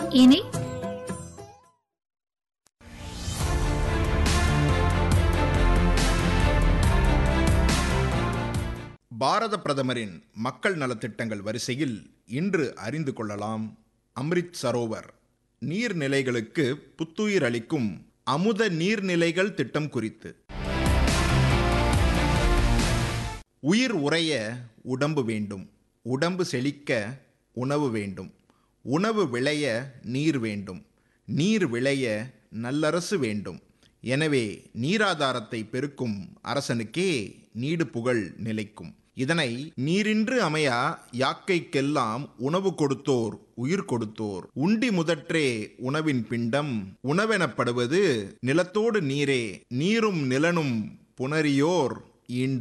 இனி பாரத பிரதமரின் மக்கள் நலத்திட்டங்கள் வரிசையில் இன்று அறிந்து கொள்ளலாம். அம்ரித் சரோவர் நீர்நிலைகளுக்கு புத்துயிர் அளிக்கும் அமுத நீர்நிலைகள் திட்டம் குறித்து. உயிர் உறைய உடம்பு வேண்டும், உடம்பு செழிக்க உணவு வேண்டும், உணவு விளைய நீர் வேண்டும், நீர் விளைய நல்லரசு வேண்டும். எனவே நீராதாரத்தை பெருக்கும் அரசனுக்கே நீடு புகழ் நிலைக்கும். இதனை நீரின்று அமையா யாக்கைக்கெல்லாம் உணவு கொடுத்தோர் உயிர் கொடுத்தோர் உண்டி முதற்றே உணவின் பிண்டம் உணவெனப்படுவது நிலத்தோடு நீரே நீரும் நிலனும் புணரியோர் ஈண்டு